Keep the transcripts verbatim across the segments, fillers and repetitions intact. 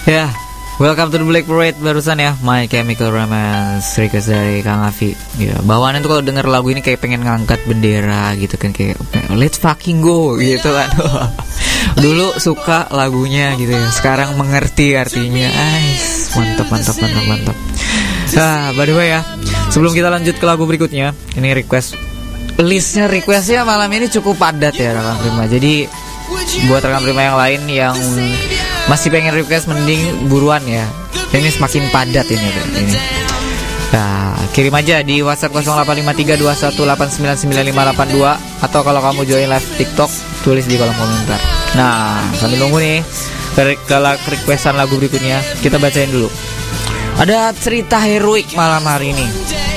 Ya, welcome to the Black Parade barusan ya, My Chemical Romance, request dari Kang Afi. Ya, bawaannya tuh kalau denger lagu ini kayak pengen ngangkat bendera gitu kan, kayak let's fucking go gitu kan. Dulu suka lagunya gitu ya, sekarang mengerti artinya. Ais, mantap mantap mantap mantap. Nah, by the way ya, sebelum kita lanjut ke lagu berikutnya, ini request listnya requestnya malam ini cukup padat ya rekan prima. Jadi buat rekan prima yang lain yang masih pengen request, mending buruan ya. Ini semakin padat ini ini. Nah, kirim aja di WhatsApp nol delapan lima tiga dua satu delapan sembilan sembilan lima delapan dua, atau kalau kamu join live TikTok tulis di kolom komentar. Nah, sambil nunggu nih kalau requestan lagu berikutnya, kita bacain dulu. Ada cerita heroik malam hari ini.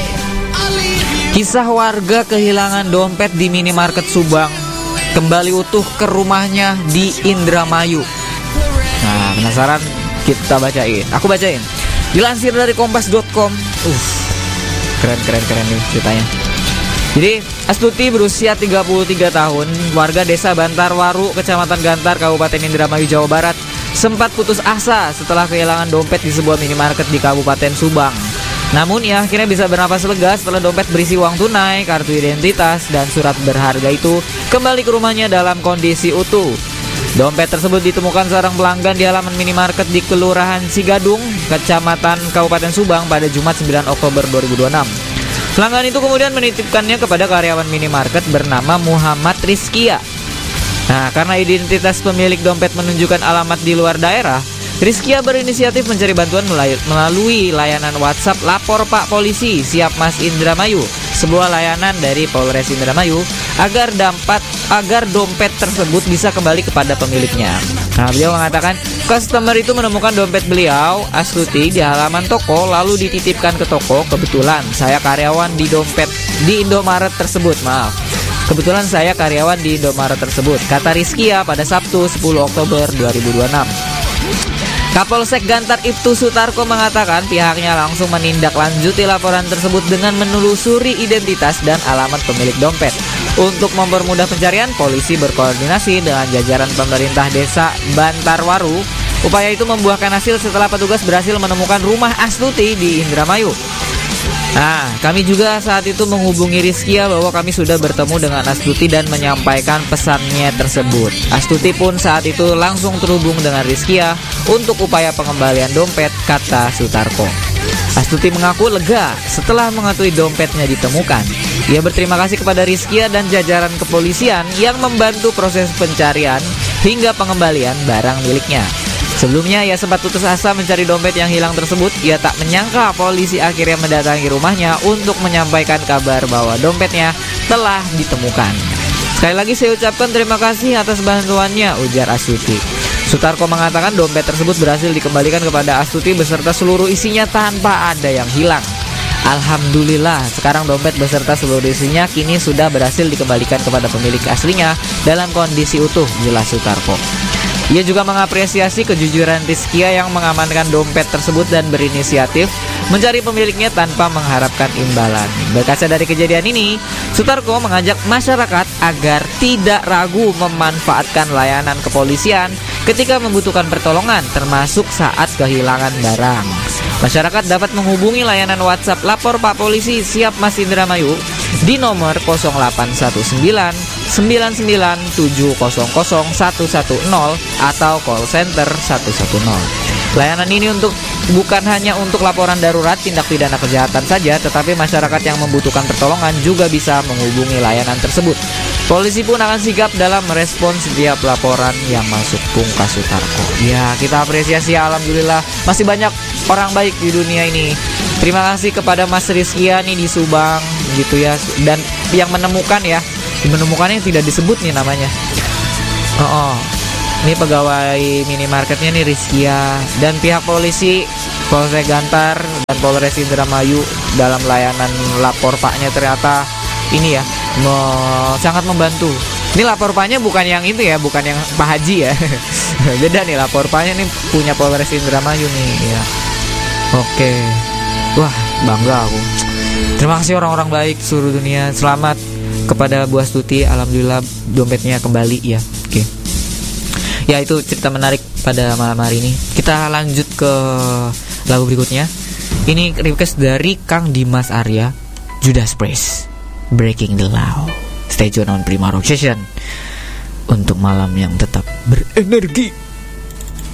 Kisah warga kehilangan dompet di minimarket Subang kembali utuh ke rumahnya di Indramayu. Nah, penasaran? Kita bacain. Aku bacain. Dilansir dari kompas dot com. Uh, keren keren keren nih ceritanya. Jadi, Astuti berusia tiga puluh tiga tahun, warga desa Bantarwaru, Kecamatan Gantar, Kabupaten Indramayu, Jawa Barat, sempat putus asa setelah kehilangan dompet di sebuah minimarket di Kabupaten Subang. Namun ia akhirnya bisa bernapas lega setelah dompet berisi uang tunai, kartu identitas, dan surat berharga itu kembali ke rumahnya dalam kondisi utuh. Dompet tersebut ditemukan seorang pelanggan di halaman minimarket di Kelurahan Cigadung, Kecamatan Kabupaten Subang pada Jumat sembilan Oktober dua ribu dua puluh enam. Pelanggan itu kemudian menitipkannya kepada karyawan minimarket bernama Muhammad Rizkia. Nah, karena identitas pemilik dompet menunjukkan alamat di luar daerah, Rizkia berinisiatif mencari bantuan melalui layanan WhatsApp Lapor Pak Polisi Siap Mas Indramayu, sebuah layanan dari Polres Indramayu, agar dapat agar dompet tersebut bisa kembali kepada pemiliknya. Nah, beliau mengatakan customer itu menemukan dompet beliau, Astuti, di halaman toko lalu dititipkan ke toko. Kebetulan saya karyawan di dompet di Indomaret tersebut. Maaf. Kebetulan saya karyawan di Indomaret tersebut, kata Rizkia pada Sabtu sepuluh Oktober dua ribu dua puluh enam. Kapolsek Gantar Ibtu Sutarko mengatakan pihaknya langsung menindaklanjuti laporan tersebut dengan menelusuri identitas dan alamat pemilik dompet. Untuk mempermudah pencarian, polisi berkoordinasi dengan jajaran pemerintah desa Bantarwaru. Upaya itu membuahkan hasil setelah petugas berhasil menemukan rumah Astuti di Indramayu. Nah, kami juga saat itu menghubungi Rizkia bahwa kami sudah bertemu dengan Astuti dan menyampaikan pesannya tersebut. Astuti pun saat itu langsung terhubung dengan Rizkia untuk upaya pengembalian dompet, kata Sutarko. Astuti mengaku lega setelah mengetahui dompetnya ditemukan. Ia berterima kasih kepada Rizkia dan jajaran kepolisian yang membantu proses pencarian hingga pengembalian barang miliknya. Sebelumnya ia sempat putus asa mencari dompet yang hilang tersebut. Ia tak menyangka polisi akhirnya mendatangi rumahnya untuk menyampaikan kabar bahwa dompetnya telah ditemukan. Sekali lagi saya ucapkan terima kasih atas bantuannya, ujar Astuti. Sutarko mengatakan dompet tersebut berhasil dikembalikan kepada Astuti beserta seluruh isinya tanpa ada yang hilang. Alhamdulillah, sekarang dompet beserta seluruh isinya kini sudah berhasil dikembalikan kepada pemilik aslinya dalam kondisi utuh, jelas Sutarko. Ia juga mengapresiasi kejujuran Rizkia yang mengamankan dompet tersebut dan berinisiatif mencari pemiliknya tanpa mengharapkan imbalan. Berkaca dari kejadian ini, Sutarko mengajak masyarakat agar tidak ragu memanfaatkan layanan kepolisian ketika membutuhkan pertolongan, termasuk saat kehilangan barang. Masyarakat dapat menghubungi layanan WhatsApp Lapor Pak Polisi Siap Mas Indramayu di nomor nol delapan satu sembilan sembilan sembilan tujuh nol nol satu satu nol atau call center satu satu nol. Layanan ini untuk bukan hanya untuk laporan darurat tindak pidana kejahatan saja, tetapi masyarakat yang membutuhkan pertolongan juga bisa menghubungi layanan tersebut. Polisi pun akan sigap dalam merespon setiap laporan yang masuk, pungkas Sutarko. Ya, kita apresiasi, alhamdulillah masih banyak orang baik di dunia ini. Terima kasih kepada Mas Rizkia nih di Subang gitu ya, dan yang menemukan ya, menemukannya tidak disebut nih namanya. Oh, oh. Ini pegawai minimarketnya nih Rizkia, dan pihak polisi Polsek Gantar dan Polres Indramayu dalam layanan lapor paknya ternyata ini ya me- sangat membantu. Ini lapor paknya bukan yang itu ya, bukan yang Pak Haji ya. Beda nih, lapor paknya nih punya Polres Indramayu nih ya. Oke. Wah, bangga aku. Terima kasih orang-orang baik seluruh dunia. Selamat kepada Bu Astuti, alhamdulillah dompetnya kembali ya. Oke. Ya, itu cerita menarik pada malam hari ini. Kita lanjut ke lagu berikutnya. Ini request dari Kang Dimas Arya, Judas Priest, Breaking the Law. Stay tune on Prima Rock Session untuk malam yang tetap berenergi.